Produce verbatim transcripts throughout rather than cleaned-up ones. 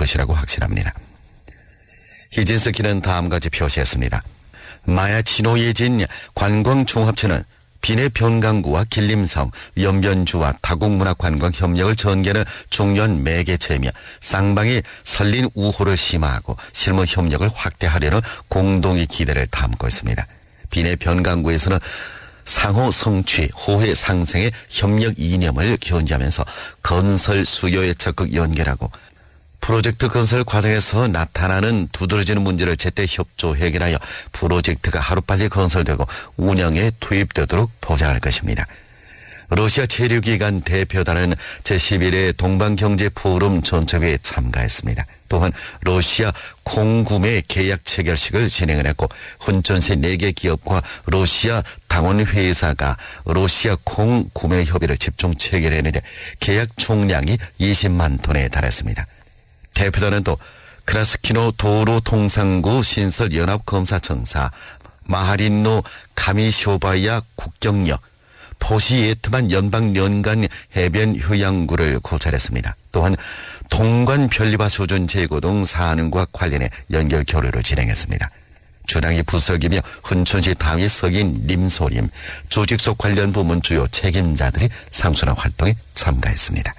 것이라고 확신합니다. 히진스키는 다음과 같이 표시했습니다. 마야 치노예진 관광종합체는 비내 변강구와 길림성, 연변주와 다국문화관광 협력을 전개하는 중요한 매개체이며 쌍방이 설린 우호를 심화하고 실무 협력을 확대하려는 공동의 기대를 담고 있습니다. 비내 변강구에서는 상호 성취, 호혜 상생의 협력 이념을 견지하면서 건설 수요에 적극 연결하고 프로젝트 건설 과정에서 나타나는 두드러지는 문제를 제때 협조 해결하여 프로젝트가 하루빨리 건설되고 운영에 투입되도록 보장할 것입니다. 러시아 체류기관 대표단은 제십일 회 동방경제포럼 전체회에 참가했습니다. 또한 러시아 콩구매 계약 체결식을 진행을 했고 훈천시 네 개 기업과 러시아 당원회사가 러시아 콩 구매 협의를 집중 체결했는데 계약 총량이 이십만 톤에 달했습니다. 대표단은 또 크라스키노 도로통상구 신설연합검사청사, 마하린노 가미쇼바야 국경역, 포시예트만 연방연간 해변 휴양구를 고찰했습니다. 또한 동관 편리화 수준 제고 등 사안과 관련해 연결 교류를 진행했습니다. 주당이 부석이며 훈천시 당위 석인 림소림, 조직소 관련 부문 주요 책임자들이 상순한 활동에 참가했습니다.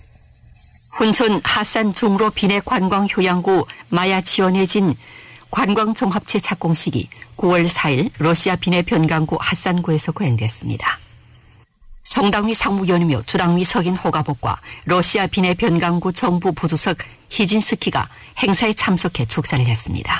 훈천 하산 종로 비내 관광 휴양구 마야 지원해진 관광종합체 착공식이 구월 사일 러시아 비내 변강구 하산구에서 거행됐습니다. 성당위 상무위원이며 주당위 석인 호가복과 러시아 비내 변강구 정부 부주석 히진스키가 행사에 참석해 축사를 했습니다.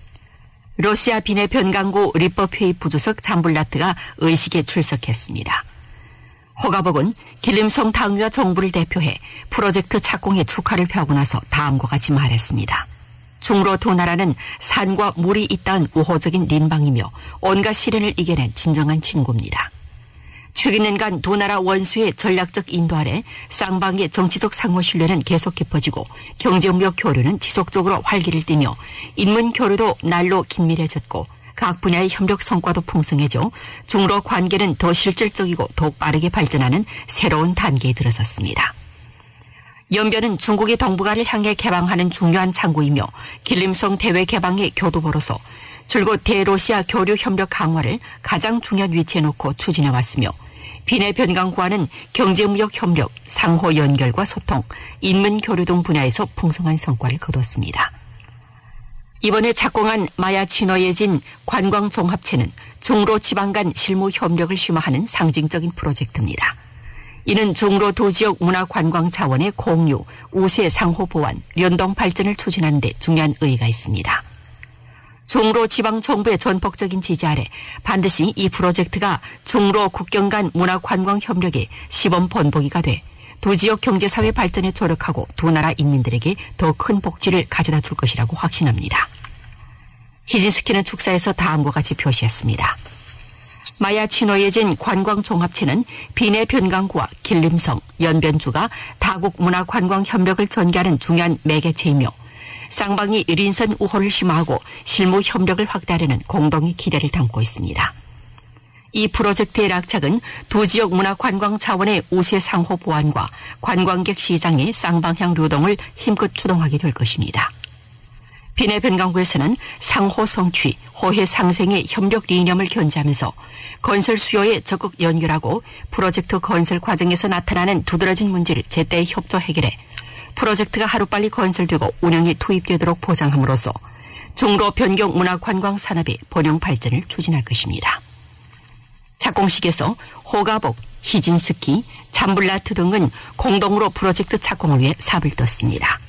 러시아 비내 변강구 리법회의 부주석 잠불라트가 의식에 출석했습니다. 호가복은 길림성 당위와 정부를 대표해 프로젝트 착공에 축하를 표하고 나서 다음과 같이 말했습니다. 중로 두 나라는 산과 물이 있다는 우호적인邻방이며 온갖 시련을 이겨낸 진정한 친구입니다. 최근 년간 두 나라 원수의 전략적 인도 아래 쌍방의 정치적 상호 신뢰는 계속 깊어지고 경제무역 교류는 지속적으로 활기를 띠며 인문 교류도 날로 긴밀해졌고 각 분야의 협력 성과도 풍성해져 중로 관계는 더 실질적이고 더욱 빠르게 발전하는 새로운 단계에 들어섰습니다. 연변은 중국의 동북아를 향해 개방하는 중요한 창구이며 길림성 대외 개방의 교두보로서 줄곧 대러시아 교류 협력 강화를 가장 중요한 위치에 놓고 추진해 왔으며 비내 변강구와는 경제무역 협력, 상호 연결과 소통, 인문 교류 등 분야에서 풍성한 성과를 거뒀습니다. 이번에 착공한 마야 치노예진 관광종합체는 중로 지방 간 실무 협력을 심화하는 상징적인 프로젝트입니다. 이는 중로 두 지역 문화관광 자원의 공유, 우세 상호 보완, 연동 발전을 추진하는 데 중요한 의의가 있습니다. 중로 지방 정부의 전폭적인 지지 아래 반드시 이 프로젝트가 중로 국경 간 문화관광 협력의 시범 본보기가 돼 두 지역 경제사회 발전에 조력하고 두 나라 인민들에게 더 큰 복지를 가져다 줄 것이라고 확신합니다. 히진스키는 축사에서 다음과 같이 표시했습니다. 마야 치노예진 관광종합체는 비내 변강구와 길림성, 연변주가 다국 문화관광 협력을 전개하는 중요한 매개체이며 쌍방이 일인선 우호를 심화하고 실무 협력을 확대하려는 공동의 기대를 담고 있습니다. 이 프로젝트의 락착은 두 지역 문화관광 자원의 우세 상호 보완과 관광객 시장의 쌍방향流동을 힘껏 추동하게 될 것입니다. 비내 변강구에서는 상호 성취, 호혜 상생의 협력 이념을 견지하면서 건설 수요에 적극 연결하고 프로젝트 건설 과정에서 나타나는 두드러진 문제를 제때 협조 해결해 프로젝트가 하루빨리 건설되고 운영에 투입되도록 보장함으로써 중로 변경 문화관광 산업의 번영 발전을 추진할 것입니다. 착공식에서 호가복, 히진스키, 잠불라트 등은 공동으로 프로젝트 착공을 위해 삽을 떴습니다.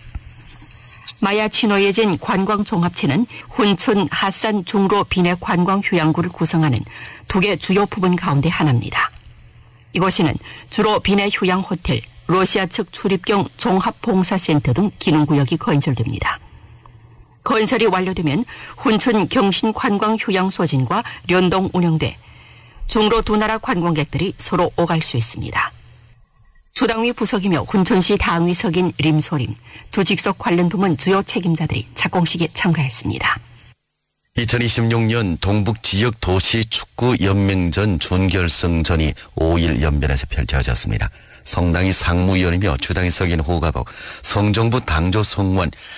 마야 치노예진 관광종합체는 훈천 하산 중로 비내 관광 휴양구를 구성하는 두 개 주요 부분 가운데 하나입니다. 이곳에는 주로 비내 휴양 호텔, 러시아 측 출입경 종합봉사센터 등 기능구역이 건설됩니다. 건설이 완료되면 훈천 경신 관광 휴양 소진과 연동 운영돼 중로 두 나라 관광객들이 서로 오갈 수 있습니다. 주당위 부석이며 훈천시 당위 석인 림소림, 두 직속 관련 부문 주요 책임자들이 착공식에 참가했습니다. 이천이십육 년 동북지역 도시축구연맹전 준결승전이 오일 연변에서 펼쳐졌습니다. 성당이 상무위원이며 주당이 석인 호가복, 성정부 당조 성원,